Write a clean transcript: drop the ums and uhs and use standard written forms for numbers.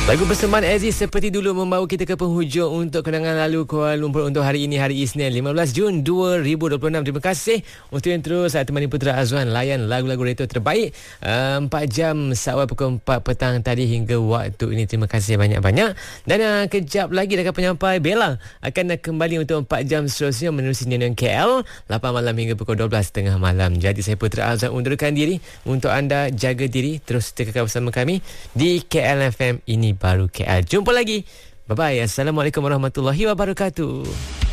Lagu persembahan Aziz seperti dulu membawa kita ke penghujung untuk kenangan lalu Kuala Lumpur untuk hari ini, hari Isnin 15 Jun 2026. Terima kasih untuk yang terus temani Putra Azwan layan lagu-lagu retro terbaik 4 jam seawal pukul 4 petang tadi hingga waktu ini. Terima kasih banyak-banyak. Dan kejap lagi rakan penyampai Bella akan kembali untuk 4 jam seterusnya menerusi Nyanyian KL 8 malam hingga pukul 12.30 malam. Jadi saya Putra Azwan undurkan diri. Untuk anda, jaga diri, terus kekal bersama kami di KL FM ini baru KL. Jumpa lagi. Bye-bye. Assalamualaikum warahmatullahi wabarakatuh.